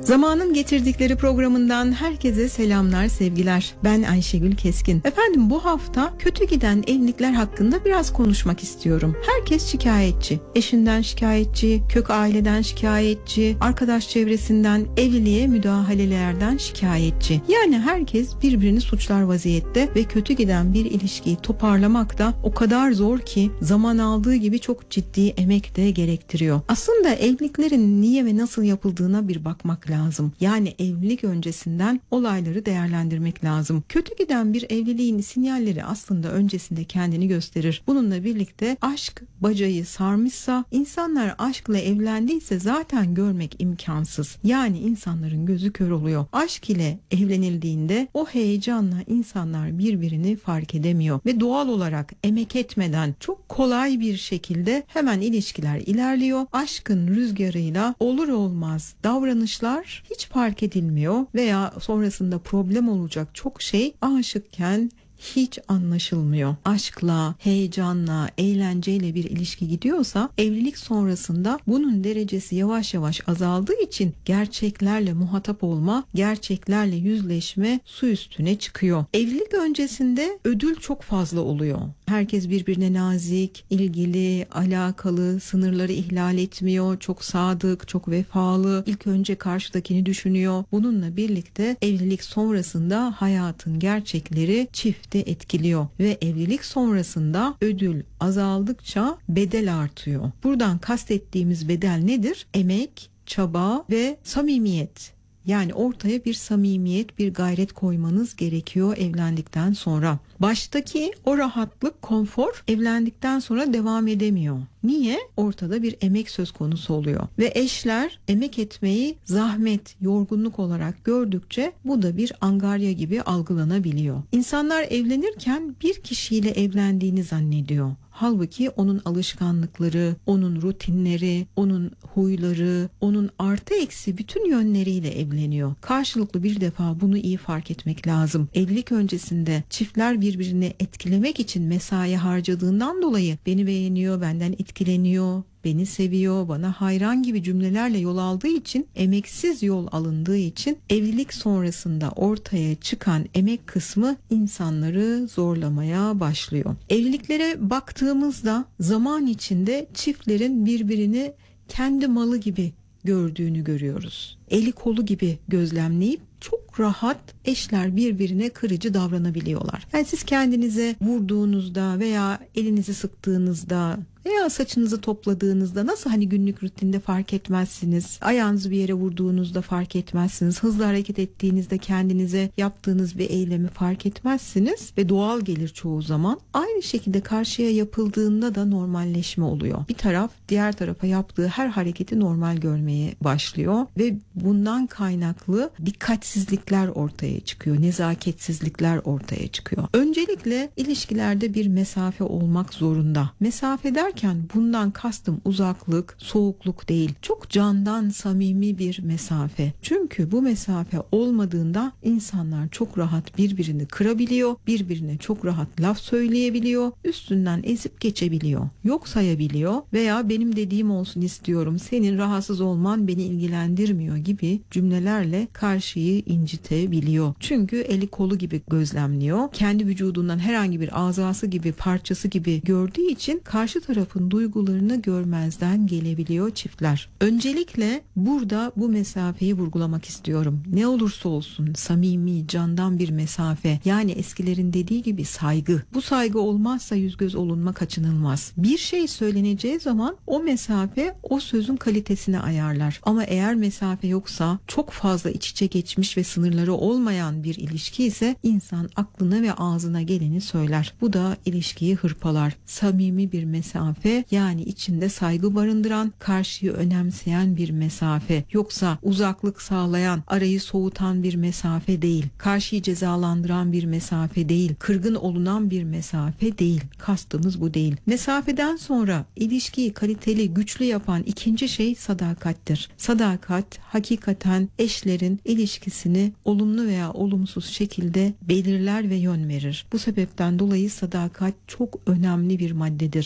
Zamanın Getirdikleri programından herkese selamlar, sevgiler. Ben Ayşegül Keskin. Efendim, bu hafta kötü giden evlilikler hakkında biraz konuşmak istiyorum. Herkes şikayetçi. Eşinden şikayetçi, kök aileden şikayetçi, arkadaş çevresinden, evliliğe müdahalelerden şikayetçi. Yani herkes birbirini suçlar vaziyette ve kötü giden bir ilişkiyi toparlamak da o kadar zor ki zaman aldığı gibi çok ciddi emek de gerektiriyor. Aslında evliliklerin niye ve nasıl yapıldığına bir bakmak lazım. Yani evlilik öncesinden olayları değerlendirmek lazım. Kötü giden bir evliliğin sinyalleri aslında öncesinde kendini gösterir. Bununla birlikte aşk bacayı sarmışsa, insanlar aşkla evlendiyse zaten görmek imkansız. Yani insanların gözü kör oluyor. Aşk ile evlenildiğinde o heyecanla insanlar birbirini fark edemiyor ve doğal olarak emek etmeden çok kolay bir şekilde hemen ilişkiler ilerliyor. Aşkın rüzgarıyla olur olmaz davranışlar hiç fark edilmiyor veya sonrasında problem olacak çok şey aşıkken hiç anlaşılmıyor. Aşkla, heyecanla, eğlenceyle bir ilişki gidiyorsa evlilik sonrasında bunun derecesi yavaş yavaş azaldığı için gerçeklerle muhatap olma, gerçeklerle yüzleşme su üstüne çıkıyor. Evlilik öncesinde ödül çok fazla oluyor. Herkes birbirine nazik, ilgili, alakalı, sınırları ihlal etmiyor, çok sadık, çok vefalı, ilk önce karşıdakini düşünüyor. Bununla birlikte evlilik sonrasında hayatın gerçekleri çifti etkiliyor ve evlilik sonrasında ödül azaldıkça bedel artıyor. Buradan kastettiğimiz bedel nedir? Emek, çaba ve samimiyet. Yani ortaya bir samimiyet, bir gayret koymanız gerekiyor evlendikten sonra. Baştaki o rahatlık, konfor evlendikten sonra devam edemiyor. Niye? Ortada bir emek söz konusu oluyor. Ve eşler emek etmeyi zahmet, yorgunluk olarak gördükçe bu da bir angarya gibi algılanabiliyor. İnsanlar evlenirken bir kişiyle evlendiğini zannediyor. Halbuki onun alışkanlıkları, onun rutinleri, onun huyları, onun artı eksi bütün yönleriyle evleniyor. Karşılıklı bir defa bunu iyi fark etmek lazım. Evlilik öncesinde çiftler birbirini etkilemek için mesai harcadığından dolayı beni beğeniyor, benden etkileniyor, beni seviyor, bana hayran gibi cümlelerle yol aldığı için, emeksiz yol alındığı için evlilik sonrasında ortaya çıkan emek kısmı insanları zorlamaya başlıyor. Evliliklere baktığımızda zaman içinde çiftlerin birbirini kendi malı gibi gördüğünü görüyoruz. Eli kolu gibi gözlemleyip çok rahat eşler birbirine kırıcı davranabiliyorlar. Yani siz kendinize vurduğunuzda veya elinizi sıktığınızda veya saçınızı topladığınızda nasıl hani günlük rutinde fark etmezsiniz, ayağınızı bir yere vurduğunuzda fark etmezsiniz, hızlı hareket ettiğinizde kendinize yaptığınız bir eylemi fark etmezsiniz ve doğal gelir çoğu zaman. Aynı şekilde karşıya yapıldığında da normalleşme oluyor. Bir taraf diğer tarafa yaptığı her hareketi normal görmeye başlıyor ve bundan kaynaklı dikkatsizlikler ortaya çıkıyor, nezaketsizlikler ortaya çıkıyor. Öncelikle ilişkilerde bir mesafe olmak zorunda. Mesafe derken bundan kastım uzaklık, soğukluk değil. Çok candan samimi bir mesafe. Çünkü bu mesafe olmadığında insanlar çok rahat birbirini kırabiliyor, birbirine çok rahat laf söyleyebiliyor, üstünden ezip geçebiliyor, yok sayabiliyor veya benim dediğim olsun istiyorum, senin rahatsız olman beni ilgilendirmiyor gibi cümlelerle karşıyı incitebiliyor. Çünkü eli kolu gibi gözlemliyor. Kendi vücudundan herhangi bir azası gibi, parçası gibi gördüğü için karşı tarafın duygularını görmezden gelebiliyor çiftler. Öncelikle burada bu mesafeyi vurgulamak istiyorum. Ne olursa olsun samimi, candan bir mesafe. Yani eskilerin dediği gibi saygı. Bu saygı olmazsa yüz göz olunma kaçınılmaz. Bir şey söyleneceği zaman o mesafe o sözün kalitesini ayarlar. Ama eğer mesafe yoksa, çok fazla iç içe geçmiş ve sınırları olmayan bir ilişki ise insan aklına ve ağzına geleni söyler. Bu da ilişkiyi hırpalar. Samimi bir mesafe, yani içinde saygı barındıran, karşıyı önemseyen bir mesafe. Yoksa uzaklık sağlayan, arayı soğutan bir mesafe değil. Karşıyı cezalandıran bir mesafe değil. Kırgın olunan bir mesafe değil. Kastımız bu değil. Mesafeden sonra ilişkiyi kaliteli, güçlü yapan ikinci şey sadakattir. Sadakat hakikaten eşlerin ilişkisini olumlu veya olumsuz şekilde belirler ve yön verir. Bu sebepten dolayı sadakat çok önemli bir maddedir. Günümüz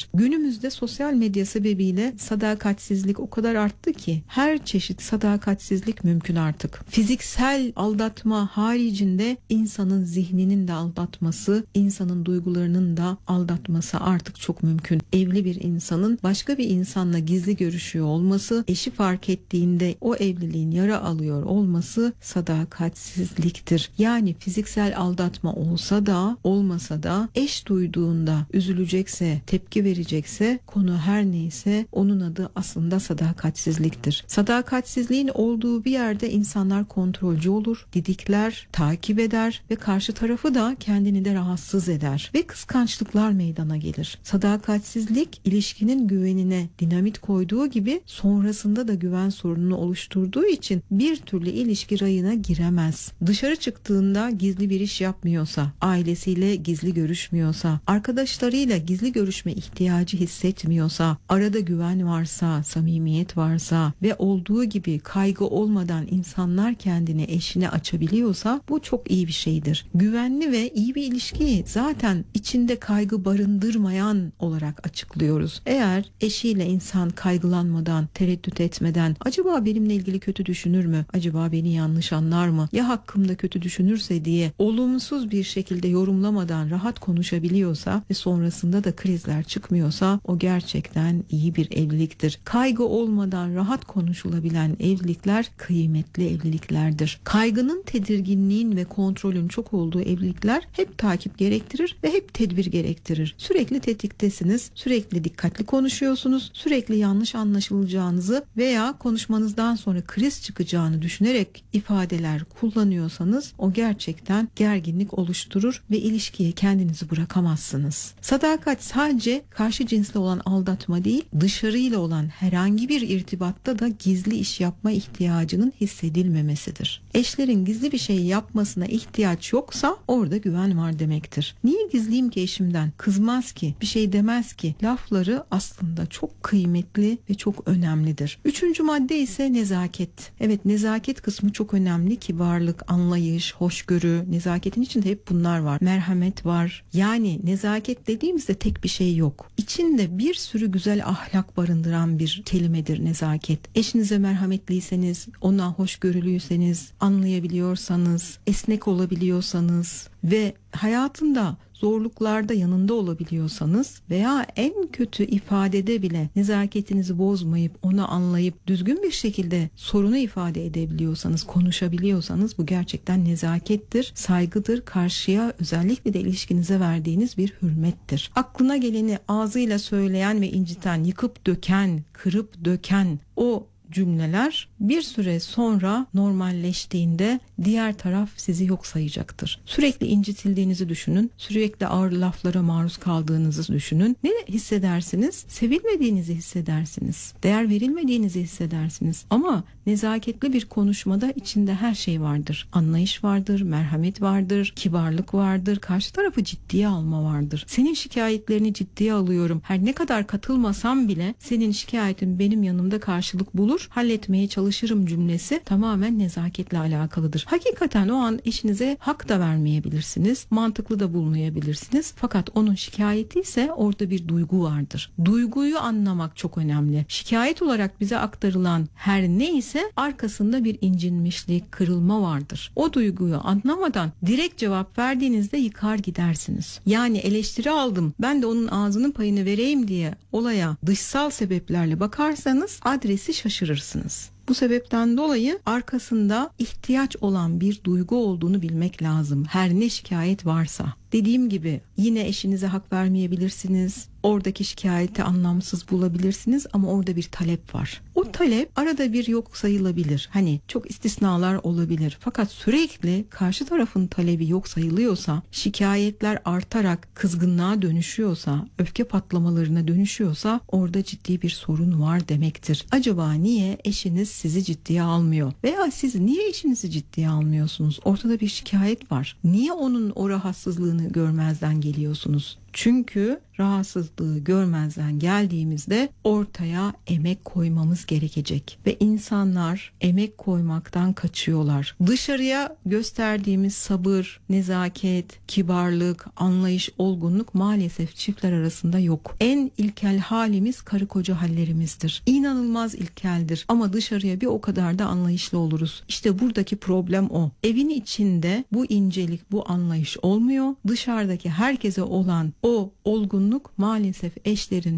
Günümüzde sosyal medya sebebiyle sadakatsizlik o kadar arttı ki her çeşit sadakatsizlik mümkün artık. Fiziksel aldatma haricinde insanın zihninin de aldatması, insanın duygularının da aldatması artık çok mümkün. Evli bir insanın başka bir insanla gizli görüşüyor olması, eşi fark ettiğinde o evliliğin yara alıyor olması sadakatsizliktir. Yani fiziksel aldatma olsa da olmasa da eş duyduğunda üzülecekse, tepki verecekse, konu her neyse onun adı aslında sadakatsizliktir. Sadakatsizliğin olduğu bir yerde insanlar kontrolcü olur, didikler, takip eder ve karşı tarafı da kendini de rahatsız eder ve kıskançlıklar meydana gelir. Sadakatsizlik ilişkinin güvenine dinamit koyduğu gibi sonrasında da güven sorununu oluşturduğu için bir türlü ilişki rayına giremez. Dışarı çıktığında gizli bir iş yapmıyorsa, ailesiyle gizli görüşmüyorsa, arkadaşlarıyla gizli görüşme ihtiyacı hissetmiyorsa, arada güven varsa, samimiyet varsa ve olduğu gibi kaygı olmadan insanlar kendini eşine açabiliyorsa bu çok iyi bir şeydir. Güvenli ve iyi bir ilişkiyi zaten içinde kaygı barındırmayan olarak açıklıyoruz. Eğer eşiyle insan kaygılanmadan, tereddüt etmeden, acaba benimle ilgili kötü düşünür mü? Acaba beni yanlış anlar mı? Ya hakkımda kötü düşünürse diye olumsuz bir şekilde yorumlamadan rahat konuşabiliyorsa ve sonrasında da krizler çıkmıyorsa o gerçekten iyi bir evliliktir. Kaygı olmadan rahat konuşulabilen evlilikler kıymetli evliliklerdir. Kaygının, tedirginliğin ve kontrolün çok olduğu evlilikler hep takip gerektirir ve hep tedbir gerektirir. Sürekli tetiktesiniz, sürekli dikkatli konuşuyorsunuz, sürekli yanlış anlaşılacağınızı veya konuşmanızdan sonra kriz çıkacağını düşünerek ifadeler kullanıyorsanız o gerçekten gerginlik oluşturur ve ilişkiye kendinizi bırakamazsınız. Sadakat sadece karşı cinsle olan aldatma değil, dışarıyla olan herhangi bir irtibatta da gizli iş yapma ihtiyacının hissedilmemesidir. Eşlerin gizli bir şey yapmasına ihtiyaç yoksa orada güven var demektir. Niye gizliyim ki eşimden? Kızmaz ki, bir şey demez ki. Lafları aslında çok kıymetli ve çok önemlidir. Üçüncü madde ise nezaket. Evet, nezaket kısmı çok önemli. Kibarlık, anlayış, hoşgörü, nezaketin içinde hep bunlar var. Merhamet var. Yani nezaket dediğimizde tek bir şey yok. İçinde bir sürü güzel ahlak barındıran bir kelimedir nezaket. Eşinize merhametliyseniz, ona hoşgörülüyseniz, anlayabiliyorsanız, esnek olabiliyorsanız ve hayatında zorluklarda yanında olabiliyorsanız veya en kötü ifadede bile nezaketinizi bozmayıp onu anlayıp düzgün bir şekilde sorunu ifade edebiliyorsanız, konuşabiliyorsanız bu gerçekten nezakettir, saygıdır, karşıya özellikle de ilişkinize verdiğiniz bir hürmettir. Aklına geleni ağzıyla söyleyen ve inciten, yıkıp döken, kırıp döken o cümleler bir süre sonra normalleştiğinde diğer taraf sizi yok sayacaktır. Sürekli incitildiğinizi düşünün. Sürekli ağır laflara maruz kaldığınızı düşünün. Ne hissedersiniz? Sevilmediğinizi hissedersiniz. Değer verilmediğinizi hissedersiniz. Ama nezaketli bir konuşmada içinde her şey vardır. Anlayış vardır, merhamet vardır, kibarlık vardır, karşı tarafı ciddiye alma vardır. Senin şikayetlerini ciddiye alıyorum. Her ne kadar katılmasam bile senin şikayetin benim yanımda karşılık bulur, halletmeye çalışırım cümlesi tamamen nezaketle alakalıdır. Hakikaten o an eşinize hak da vermeyebilirsiniz, mantıklı da bulmayabilirsiniz. Fakat onun şikayeti ise orada bir duygu vardır. Duyguyu anlamak çok önemli. Şikayet olarak bize aktarılan her neyse arkasında bir incinmişlik, kırılma vardır. O duyguyu anlamadan direkt cevap verdiğinizde yıkar gidersiniz. Yani eleştiri aldım, ben de onun ağzının payını vereyim diye olaya dışsal sebeplerle bakarsanız adresi şaşırırsınız. Bu sebepten dolayı arkasında ihtiyaç olan bir duygu olduğunu bilmek lazım. Her ne şikayet varsa. Dediğim gibi yine eşinize hak vermeyebilirsiniz. Oradaki şikayeti anlamsız bulabilirsiniz ama orada bir talep var. O talep arada bir yok sayılabilir. Hani çok istisnalar olabilir. Fakat sürekli karşı tarafın talebi yok sayılıyorsa, şikayetler artarak kızgınlığa dönüşüyorsa, öfke patlamalarına dönüşüyorsa orada ciddi bir sorun var demektir. Acaba niye eşiniz sizi ciddiye almıyor? Veya siz niye eşinizi ciddiye almıyorsunuz? Ortada bir şikayet var. Niye onun o rahatsızlığını görmezden geliyorsunuz? Çünkü rahatsızlığı görmezden geldiğimizde ortaya emek koymamız gerekecek. Ve insanlar emek koymaktan kaçıyorlar. Dışarıya gösterdiğimiz sabır, nezaket, kibarlık, anlayış, olgunluk maalesef çiftler arasında yok. En ilkel halimiz karı koca hallerimizdir. İnanılmaz ilkeldir ama dışarıya bir o kadar da anlayışlı oluruz. İşte buradaki problem o. Evin içinde bu incelik, bu anlayış olmuyor. Dışarıdaki herkese olan o olgunluk maalesef eşlerin